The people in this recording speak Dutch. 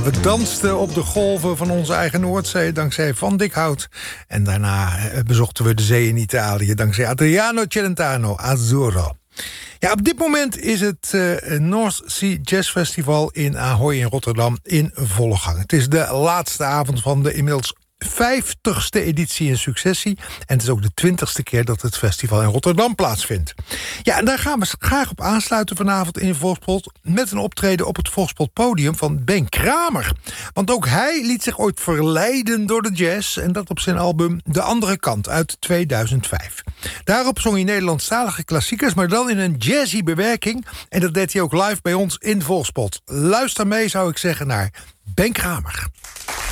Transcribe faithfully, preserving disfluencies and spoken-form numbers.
we dansten op de golven van onze eigen Noordzee dankzij Van Dikhout. En daarna bezochten we de zee in Italië dankzij Adriano Celentano, Azzurro. Ja, op dit moment is het uh, North Sea Jazz Festival in Ahoy in Rotterdam in volle gang. Het is de laatste avond van de inmiddels vijftigste editie in successie. En het is ook de twintigste keer dat het festival in Rotterdam plaatsvindt. Ja, en daar gaan we graag op aansluiten vanavond in Volkspot met een optreden op het Volkspot podium van Ben Kramer. Want ook hij liet zich ooit verleiden door de jazz en dat op zijn album De Andere Kant uit tweeduizend vijf. Daarop zong hij Nederlandstalige klassiekers, maar dan in een jazzy bewerking. En dat deed hij ook live bij ons in Volkspot. Luister mee, zou ik zeggen, naar Ben Kramer.